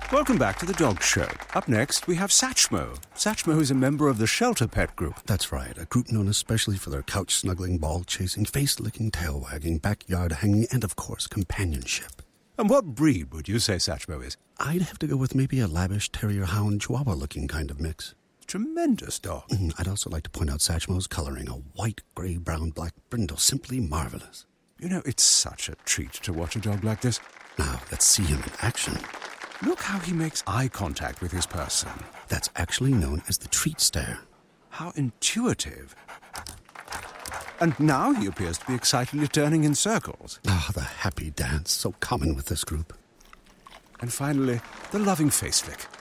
Welcome back to the Dog Show. Up next, we have Satchmo. Satchmo is a member of the Shelter Pet Group. That's right, a group known especially for their couch-snuggling, ball-chasing, face-licking, tail-wagging, backyard-hanging, and, of course, companionship. And what breed would you say Satchmo is? I'd have to go with maybe a lavish terrier-hound chihuahua-looking kind of mix. Tremendous dog. I'd also like to point out Satchmo's coloring, a white, gray, brown, black brindle, simply marvelous. You know, it's such a treat to watch a dog like this. Now, let's see him in action. Look how he makes eye contact with his person. That's actually known as the treat stare. How intuitive. And now he appears to be excitedly turning in circles. Ah, the happy dance, so common with this group. And finally, the loving face lick.